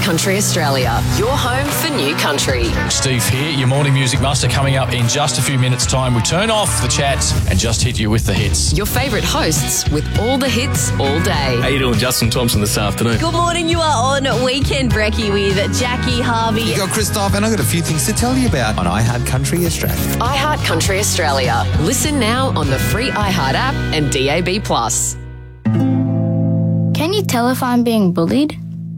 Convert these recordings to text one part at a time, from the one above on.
Country Australia, your home for new country. Steve here, your morning music master, coming up in just a few minutes' time. We turn off the chat and just hit you with the hits. Your favourite hosts with all the hits all day. How you doing, Justin Thompson, this afternoon? Good morning, you are on Weekend Brekkie with Jackie Harvey. You got Christoph, and I've got a few things to tell you about on iHeart Country Australia. iHeart Country Australia. Listen now on the free iHeart app and DAB+. Can you tell if I'm being bullied?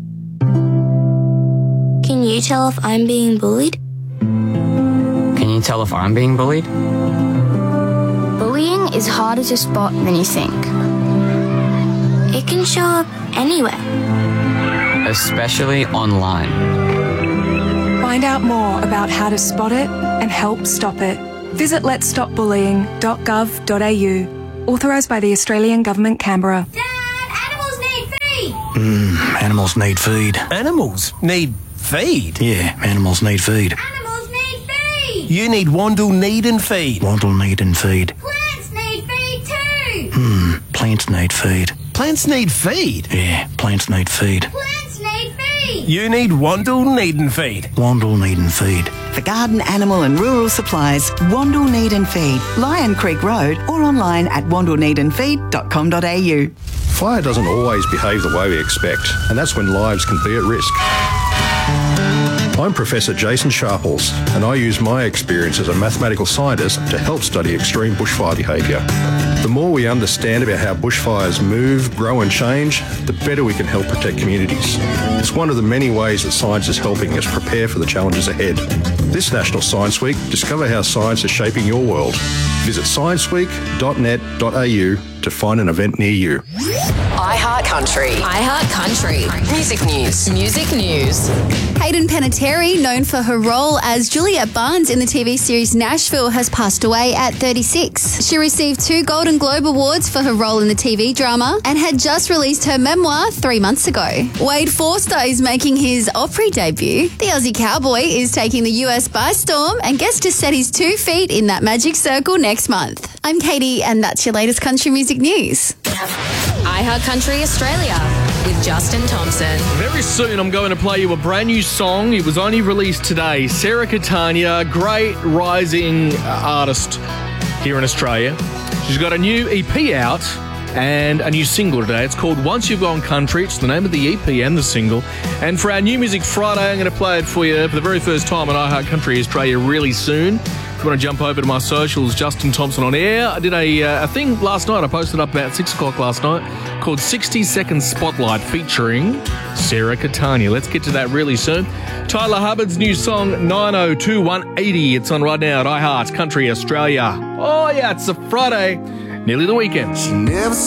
Can you tell if I'm being bullied? Can you tell if I'm being bullied? Bullying is harder to spot than you think. It can show up anywhere. Especially online. Find out more about how to spot it and help stop it. Visit letsstopbullying.gov.au. Authorised by the Australian Government, Canberra. Dad, animals need feed! Animals need feed. Animals need feed? Yeah, animals need feed. Animals need feed! You need Wandle Need and Feed. Wandle need and feed. Plants need feed too! Plants need feed. Plants need feed? Yeah, plants need feed. Plants need feed! You need Wandle Need and Feed. Wandle need and feed. For garden, animal and rural supplies, Wandle Need and Feed, Lion Creek Road, or online at wandleneedandfeed.com.au. Fire doesn't always behave the way we expect, and that's when lives can be at risk. I'm Professor Jason Sharples, and I use my experience as a mathematical scientist to help study extreme bushfire behaviour. The more we understand about how bushfires move, grow and change, the better we can help protect communities. It's one of the many ways that science is helping us prepare for the challenges ahead. This National Science Week, discover how science is shaping your world. Visit scienceweek.net.au to find an event near you. iHeart Country. iHeart Country. Music news. Music news. Hayden Panettiere, known for her role as Juliet Barnes in the TV series Nashville, has passed away at 36. She received 2 Golden Globe Awards for her role in the TV drama and had just released her memoir 3 months ago. Wade Forster is making his Opry debut. The Aussie cowboy is taking the US by storm and gets to set his 2 feet in that magic circle next month. I'm Katie, and that's your latest country music news. iHeart Country Australia with Justin Thompson. Very soon I'm going to play you a brand new song. It was only released today. Sarah Catania, great rising artist here in Australia. She's got a new EP out and a new single today. It's called Once You've Gone Country. It's the name of the EP and the single. And for our New Music Friday, I'm going to play it for you for the very first time on iHeart Country Australia really soon. If you want to jump over to my socials, Justin Thompson on air. I did a thing last night. I posted up about 6 o'clock last night called 60 Second Spotlight featuring Sarah Catania. Let's get to that really soon. Tyler Hubbard's new song 902-180. It's on right now at iHeart Country Australia. Oh yeah, it's a Friday, nearly the weekend. She never